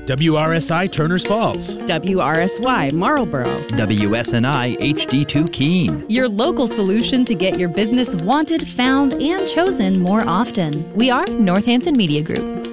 WRSI Turners Falls. WRSY Marlboro. WSNI HD2 Keene. Your local solution to get your business wanted, found, and chosen more often. We are Northampton Media Group.